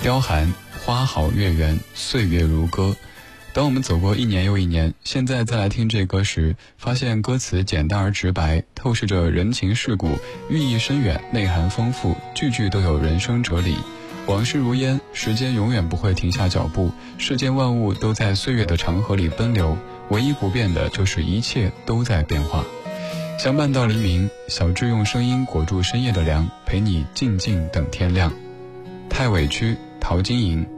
貂蝉，花好月圆，岁月如歌。当我们走过一年又一年，现在再来听这歌时，发现歌词简单而直白，透视着人情世故，寓意深远，内涵丰富，句句都有人生哲理。往事如烟，时间永远不会停下脚步，世间万物都在岁月的长河里奔流，唯一不变的就是一切都在变化。相伴到黎明，小智用声音裹住深夜的凉，陪你静静等天亮。太委屈，陶晶莹。